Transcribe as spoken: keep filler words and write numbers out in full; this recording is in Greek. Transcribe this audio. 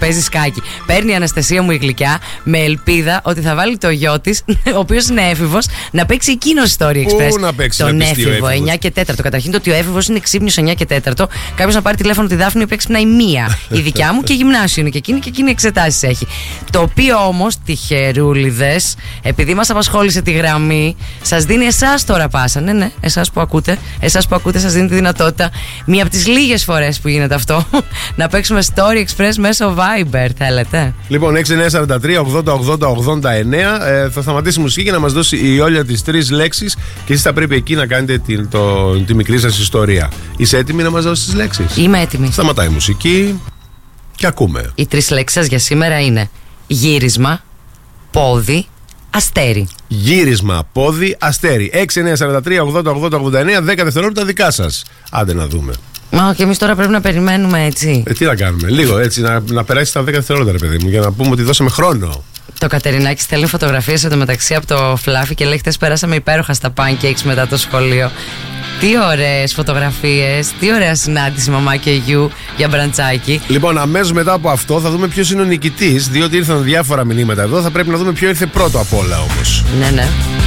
παίζει σκάκι. Παίρνει η Αναστασία μου η γλυκιά με ελπίδα ότι θα βάλει το γιο της, ο οποίος είναι έφηβος, να παίξει εκείνο Story Express. Πού να παίξει, τον να έφηβο, εννιά και τέταρτο. Καταρχήν το ότι ο έφηβος είναι ξύπνιος εννιά και τέταρτο. Κάποιος να πάρει τηλέφωνο τη Δάφνη που έξυπνα η μία. Η δικιά μου και γυμνάσιο είναι και εκείνη και εκείνη εξετάσεις έχει. Το οποίο όμως, τυχερούλιδες, επειδή μας απασχόλησε τη γραμμή, σας δίνει εσάς τώρα πάσα. Ναι, ναι, εσάς που ακούτε. Εσάς που ακούτε, σας δίνει τη δυνατότητα, μία από τις λίγες φορές που γίνεται αυτό, να παίξουμε Story Express μέσω Viber. Θέλετε? Λοιπόν, έξι εννιά τέσσερα τρία ογδόντα ογδόντα ογδόντα εννέα. Ε, θα σταματήσει η μουσική και να μας δώσει η Όλια τις τρεις λέξεις και εσείς θα πρέπει εκεί να κάνετε την, το, τη μικρή σας ιστορία. Είσαι έτοιμη να μας δώσεις τις λέξεις? Είμαι έτοιμη. Σταματάει η μουσική και ακούμε. Οι τρεις λέξεις σας για σήμερα είναι γύρισμα, πόδι, αστέρι. Γύρισμα, πόδι, αστέρι. έξι εννιά τέσσερα τρία ογδόντα ογδόντα ογδόντα εννέα, δέκα δευτερόλεπτα δικά σας. Άντε να δούμε. Μα και εμείς τώρα πρέπει να περιμένουμε έτσι. Ε, τι να κάνουμε, λίγο έτσι, να, να περάσει τα δέκα δευτερόλεπτα, ρε παιδί μου, για να πούμε ότι δώσαμε χρόνο. Το Κατερινάκι στέλνει φωτογραφίες εντωμεταξύ από το Φλάφι και λέει: χτες περάσαμε υπέροχα στα pancakes μετά το σχολείο. Τι ωραίες φωτογραφίες, τι ωραία συνάντηση μαμά και γιου για μπραντσάκι. Λοιπόν, αμέσως μετά από αυτό θα δούμε ποιος είναι ο νικητής, διότι ήρθαν διάφορα μηνύματα εδώ. Θα πρέπει να δούμε ποιο ήρθε πρώτο απ' όλα όμως. Ναι, ναι.